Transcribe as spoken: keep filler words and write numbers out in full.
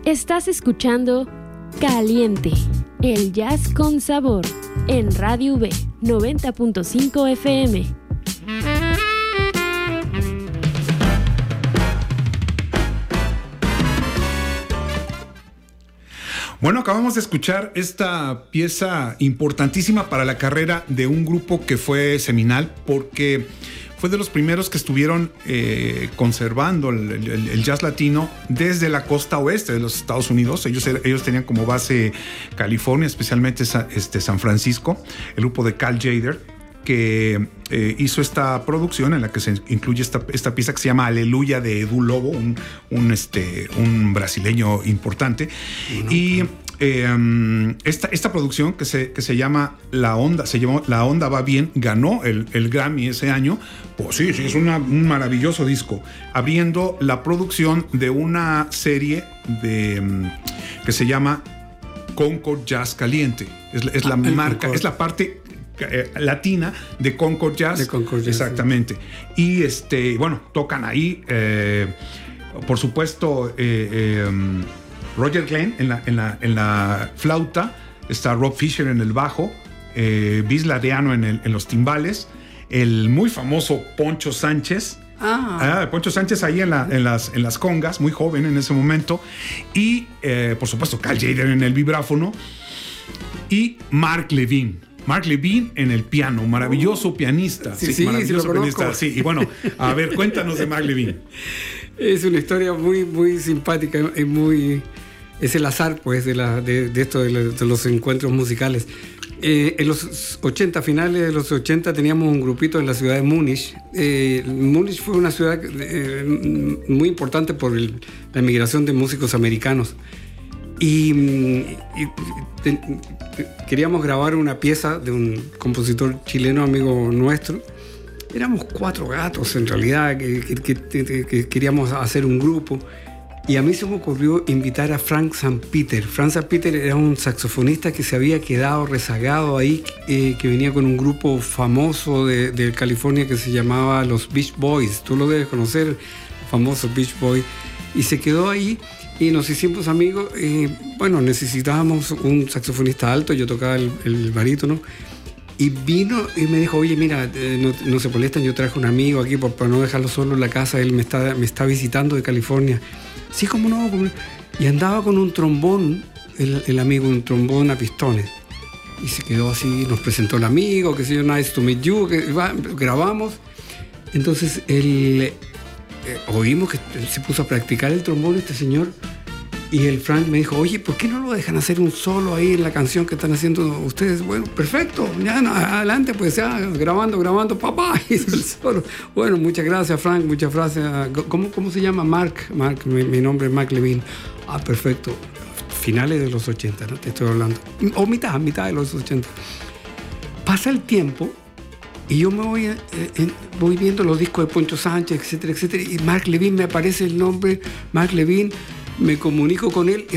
Estás escuchando Caliente, el jazz con sabor, en Radio V noventa punto cinco F M. Bueno, acabamos de escuchar esta pieza importantísima para la carrera de un grupo que fue seminal porque fue de los primeros que estuvieron eh, conservando el, el, el jazz latino desde la costa oeste de los Estados Unidos. Ellos, ellos tenían como base California, especialmente este, San Francisco, el grupo de Cal Tjader, que eh, hizo esta producción en la que se incluye esta, esta pieza que se llama Aleluya de Edu Lobo, un, un, este, un brasileño importante. Uh-huh. Y eh, esta, esta producción que se, que se llama La Onda, se llamó La Onda Va Bien, ganó el, el Grammy ese año. Pues sí, sí, es una, un maravilloso disco, abriendo la producción de una serie de, que se llama Concord Jazz Caliente. Es, es la ah, marca, Concord. Es la parte Eh, latina de Concord Jazz. De Concord Jazz. Exactamente. Sí. Y este, bueno, tocan ahí, eh, por supuesto, eh, eh, Roger Glenn en la, en, la, en la flauta, está Rob Fisher en el bajo, eh, Bis Ladeano en, el, en los timbales, el muy famoso Poncho Sánchez. Ah. Ah, Poncho Sánchez ahí en, la, en, las, en las congas, muy joven en ese momento. Y, eh, por supuesto, Cal Tjader en el vibráfono. Y Mark Levine. Mark Levine en el piano, maravilloso uh, pianista. Sí, sí, maravilloso sí, pianista. Sí, y bueno, a ver, cuéntanos de Mark Levine. Es una historia muy, muy simpática y muy... Es el azar, pues, de, la, de, de esto de los, de los encuentros musicales. Eh, en los ochenta, finales de los ochenta, teníamos un grupito en la ciudad de Múnich. Eh, Múnich fue una ciudad eh, muy importante por el, la emigración de músicos americanos. Y, y te, queríamos grabar una pieza de un compositor chileno, amigo nuestro. Éramos cuatro gatos en realidad, que, que, que, que queríamos hacer un grupo. Y a mí se me ocurrió invitar a Frank Sanpeter. Frank Sanpeter era un saxofonista que se había quedado rezagado ahí, eh, que venía con un grupo famoso de, de California que se llamaba los Beach Boys. Tú lo debes conocer, el famoso Beach Boy. Y se quedó ahí. Y nos hicimos amigos. Eh, bueno, necesitábamos un saxofonista alto, yo tocaba el, el barítono. Y vino y me dijo, oye, mira, eh, no, no se molestan, yo traje un amigo aquí por, para no dejarlo solo en la casa, él me está, me está visitando de California. Sí, cómo no. Cómo no. Y andaba con un trombón, el, el amigo, un trombón a pistones. Y se quedó así, nos presentó el amigo, que se yo, nice to meet you, que va, grabamos. Entonces él... Eh, oímos que se puso a practicar el trombón este señor y el Frank me dijo, oye, ¿por qué no lo dejan hacer un solo ahí en la canción que están haciendo ustedes? Bueno, perfecto, ya no, adelante, pues ya, grabando, grabando, papá, hizo el solo. Bueno, muchas gracias, Frank, muchas gracias. ¿Cómo, cómo se llama? Mark, Mark, mi, mi nombre es Mark Levine. Ah, perfecto. Finales de los ochenta, ¿no? Te estoy hablando. O mitad, mitad de los ochenta. Pasa el tiempo. Y yo me voy, eh, eh, voy viendo los discos de Poncho Sánchez, etcétera, etcétera. Y Mark Levine, me aparece el nombre, Mark Levine, me comunico con él.